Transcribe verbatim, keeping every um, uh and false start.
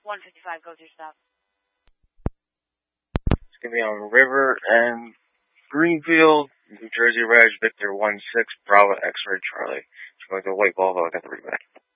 one fifty-five, go through stop. It's going to be on River and Greenfield, New Jersey Reg, Victor one six, Bravo X-Ray Charlie. It's going to White Volvo, I got the reback.